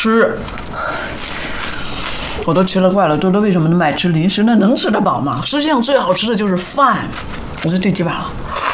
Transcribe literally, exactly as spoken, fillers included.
吃。我都奇了怪了，多多为什么那么爱吃零食？那能吃得饱吗？世界上最好吃的就是饭。我是最基本了。